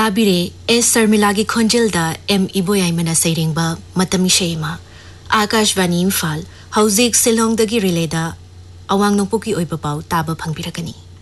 ताबिरे S शर्मिलागी खोंजेलदा M इबोयाइमना सैरेंबा मतमी शेमा Akashvani Imphal हौजिक सिलोंगदगी रिलेदा अवांग नोंपोकी ओइबा पाउ ताबा फंगबिरकनी।